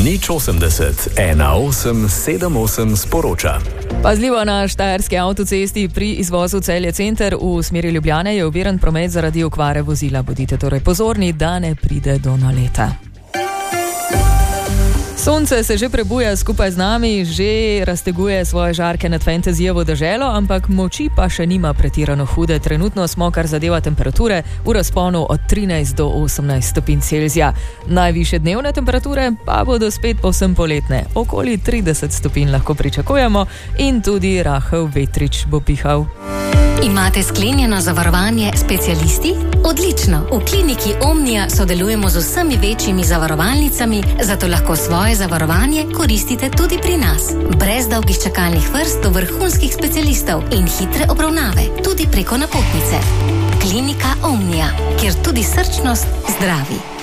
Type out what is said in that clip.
080 1878 sporoča. Pazljivo na štajerski avtocesti pri izvozu Celje Center v smeri Ljubljane je oviran promet zaradi okvare vozila. Bodite torej pozorni, da ne pride do naleta. Sonce se že prebuja skupaj z nami, že razteguje svoje žarke nad fantazijevo deželo, ampak moči pa še nima pretirano hude. Trenutno smo, kar zadeva temperature, v razponu od 13 do 18 stopinj Celzija. Najvišje dnevne temperature pa bodo spet povsem poletne. Okoli 30 stopinj lahko pričakujemo in tudi rahel vetrič bo pihal. Imate sklenjeno zavarovanje specialisti? Odlično! V kliniki Omnia sodelujemo z vsemi večjimi zavarovalnicami, zato lahko svoje zavarovanje koristite tudi pri nas. Brez dolgih čakalnih vrst do vrhunskih specialistov in hitre obravnave, tudi preko napotnice. Klinika Omnia, kjer tudi srčnost zdravi.